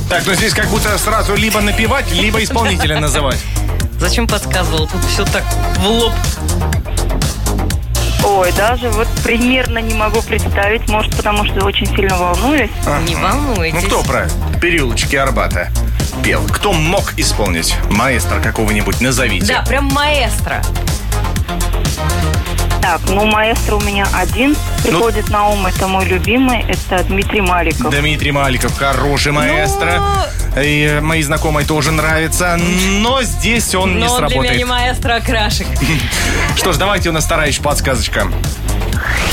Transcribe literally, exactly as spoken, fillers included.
Так, ну здесь как будто сразу либо напевать, либо исполнителя называть. Зачем подсказывал? Тут все так в лоб. Ой, даже вот примерно не могу представить. Может, потому что очень сильно волнуюсь. Ага. Не волнуйтесь. Ну кто про переулочки Арбата пел? Кто мог исполнить? Маэстро какого-нибудь назовите. Да, прям маэстро. Так, ну, маэстро у меня один приходит ну, на ум. Это мой любимый. Это Дмитрий Маликов. Дмитрий Маликов, хороший маэстро. Но... И моей знакомой тоже нравится. Но здесь он но не сработает. Но для меня не маэстро, а Крашик. Что ж, давайте у нас вторая еще подсказочка.